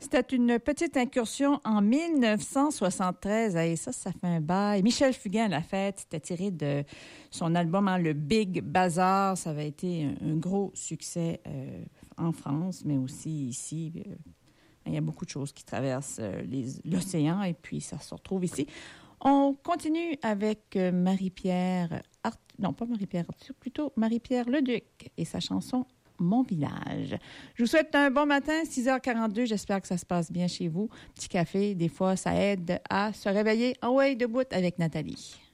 C'était une petite incursion en 1973. Et ça fait un bail. Michel Fugain l'a fait. C'était tiré de son album Le Big Bazar. Ça avait été un gros succès en France, mais aussi ici. Il y a beaucoup de choses qui traversent l'océan et puis ça se retrouve ici. On continue avec Marie-Pierre Arthur. Non, pas Marie-Pierre Arthur, plutôt Marie-Pierre Leduc et sa chanson Mon village. Je vous souhaite un bon matin, 6h42. J'espère que ça se passe bien chez vous. Petit café, des fois, ça aide à se réveiller. Ah ouais, debout avec Nathalie.